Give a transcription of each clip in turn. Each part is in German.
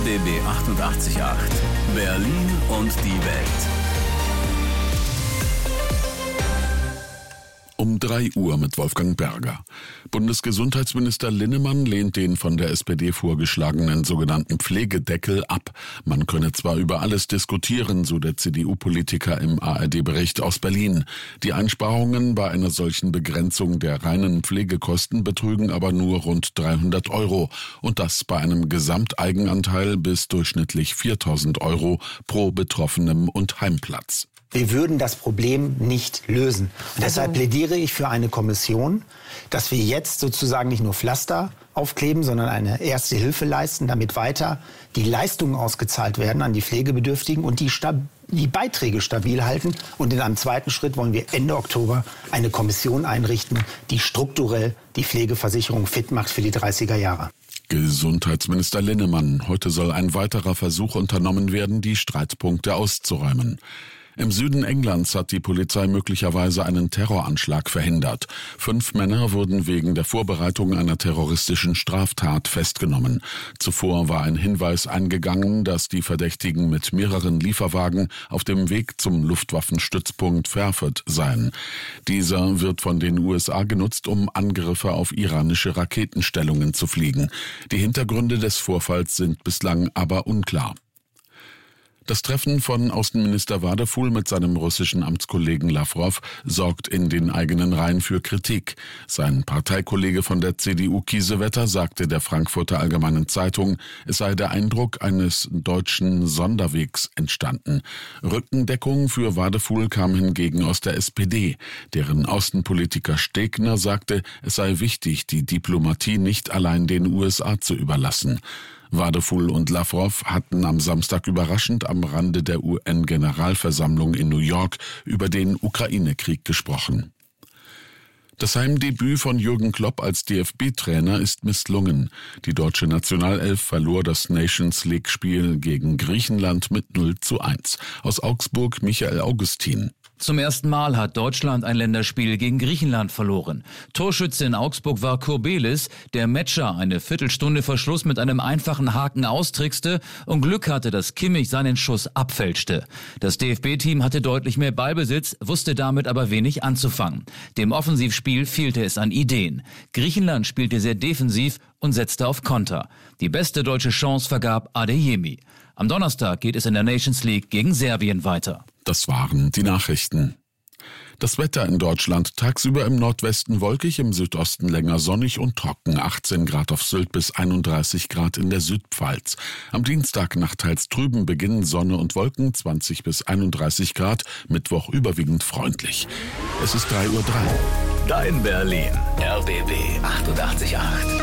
RBB 888. Berlin und die Welt. Um 3 Uhr mit Wolfgang Berger. Bundesgesundheitsminister Linnemann lehnt den von der SPD vorgeschlagenen sogenannten Pflegedeckel ab. Man könne zwar über alles diskutieren, so der CDU-Politiker im ARD-Bericht aus Berlin. Die Einsparungen bei einer solchen Begrenzung der reinen Pflegekosten betrügen aber nur rund 300 €. Und das bei einem Gesamteigenanteil bis durchschnittlich 4.000 € pro Betroffenem und Heimplatz. Wir würden das Problem nicht lösen. Und deshalb plädiere ich für eine Kommission, dass wir jetzt sozusagen nicht nur Pflaster aufkleben, sondern eine erste Hilfe leisten, damit weiter die Leistungen ausgezahlt werden an die Pflegebedürftigen und die Beiträge stabil halten. Und in einem zweiten Schritt wollen wir Ende Oktober eine Kommission einrichten, die strukturell die Pflegeversicherung fit macht für die 30er Jahre. Gesundheitsminister Linnemann. Heute soll ein weiterer Versuch unternommen werden, die Streitpunkte auszuräumen. Im Süden Englands hat die Polizei möglicherweise einen Terroranschlag verhindert. 5 Männer wurden wegen der Vorbereitung einer terroristischen Straftat festgenommen. Zuvor war ein Hinweis eingegangen, dass die Verdächtigen mit mehreren Lieferwagen auf dem Weg zum Luftwaffenstützpunkt Fairford seien. Dieser wird von den USA genutzt, um Angriffe auf iranische Raketenstellungen zu fliegen. Die Hintergründe des Vorfalls sind bislang aber unklar. Das Treffen von Außenminister Wadefuhl mit seinem russischen Amtskollegen Lawrow sorgt in den eigenen Reihen für Kritik. Sein Parteikollege von der CDU Kiesewetter sagte der Frankfurter Allgemeinen Zeitung, es sei der Eindruck eines deutschen Sonderwegs entstanden. Rückendeckung für Wadefuhl kam hingegen aus der SPD. Deren Außenpolitiker Stegner sagte, es sei wichtig, die Diplomatie nicht allein den USA zu überlassen. Wadefuhl und Lawrow hatten am Samstag überraschend am Rande der UN-Generalversammlung in New York über den Ukraine-Krieg gesprochen. Das Heimdebüt von Jürgen Klopp als DFB-Trainer ist misslungen. Die deutsche Nationalelf verlor das Nations-League-Spiel gegen Griechenland mit 0:1. Aus Augsburg Michael Augustin. Zum ersten Mal hat Deutschland ein Länderspiel gegen Griechenland verloren. Torschütze in Augsburg war Kurbelis, der Metscher eine Viertelstunde vor Schluss mit einem einfachen Haken austrickste und Glück hatte, dass Kimmich seinen Schuss abfälschte. Das DFB-Team hatte deutlich mehr Ballbesitz, wusste damit aber wenig anzufangen. Dem Offensivspiel fehlte es an Ideen. Griechenland spielte sehr defensiv und setzte auf Konter. Die beste deutsche Chance vergab Adeyemi. Am Donnerstag geht es in der Nations League gegen Serbien weiter. Das waren die Nachrichten. Das Wetter in Deutschland: tagsüber im Nordwesten wolkig, im Südosten länger sonnig und trocken, 18 Grad auf Sylt bis 31 Grad in der Südpfalz. Am Dienstag nachteils trüben, Beginn Sonne und Wolken, 20 bis 31 Grad, Mittwoch überwiegend freundlich. Es ist 3:03 Uhr. Dein Berlin. RBB 888.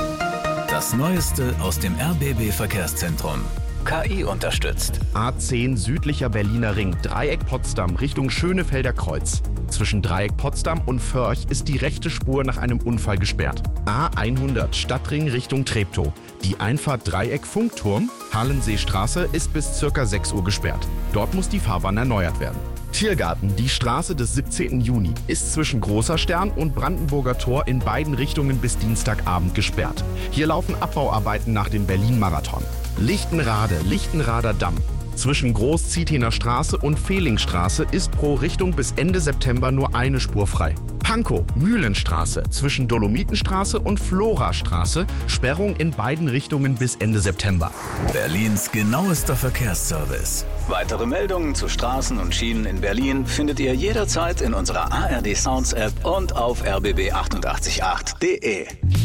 Das Neueste aus dem RBB Verkehrszentrum. KI unterstützt. A10 südlicher Berliner Ring, Dreieck Potsdam Richtung Schönefelder Kreuz. Zwischen Dreieck Potsdam und Förch ist die rechte Spur nach einem Unfall gesperrt. A100 Stadtring Richtung Treptow. Die Einfahrt Dreieck Funkturm, Hallenseestraße ist bis ca. 6 Uhr gesperrt. Dort muss die Fahrbahn erneuert werden. Tiergarten, die Straße des 17. Juni, ist zwischen Großer Stern und Brandenburger Tor in beiden Richtungen bis Dienstagabend gesperrt. Hier laufen Abbauarbeiten nach dem Berlin-Marathon. Lichtenrader Damm. Zwischen Groß-Zietener Straße und Fehlingstraße ist pro Richtung bis Ende September nur eine Spur frei. Pankow, Mühlenstraße, zwischen Dolomitenstraße und Florastraße, Sperrung in beiden Richtungen bis Ende September. Berlins genauester Verkehrsservice. Weitere Meldungen zu Straßen und Schienen in Berlin findet ihr jederzeit in unserer ARD Sounds App und auf rbb888.de.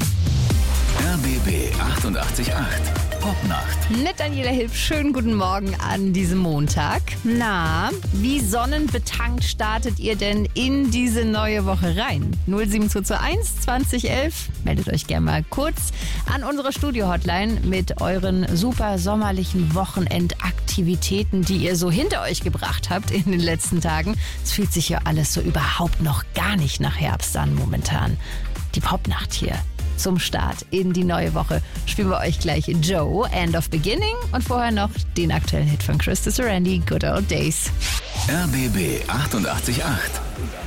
RBB 888 Popnacht. Mit Daniela Hilf, schönen guten Morgen an diesem Montag. Na, wie sonnenbetankt startet ihr denn in diese neue Woche rein? 07221 2011. Meldet euch gerne mal kurz an unsere Studio-Hotline mit euren super sommerlichen Wochenendaktivitäten, die ihr so hinter euch gebracht habt in den letzten Tagen. Es fühlt sich ja alles so überhaupt noch gar nicht nach Herbst an momentan. Die Popnacht hier. Zum Start in die neue Woche spielen wir euch gleich Joe, End of Beginning, und vorher noch den aktuellen Hit von Krista Randy, Good Old Days. RBB 888.